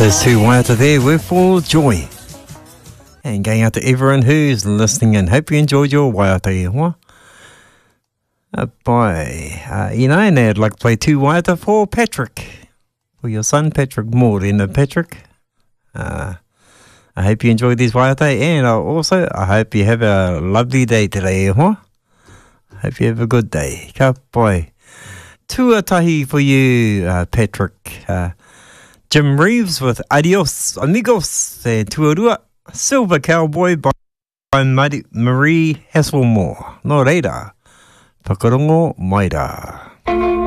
There's two waiata there with full joy. And going out to everyone who's listening in. Hope you enjoyed your waiata e hoa. Bye. And I'd like to play two waiata for Patrick. For your son, Patrick Morena. Patrick. I hope you enjoyed these waiata. And I hope you have a lovely day today e hoa. Hope you have a good day. Ka pai. Tuatahi for you, Patrick. Jim Reeves with Adios Amigos and Tuarua Silver Cowboy by Marie Hasselmore. No reira, Whakarongo Maira.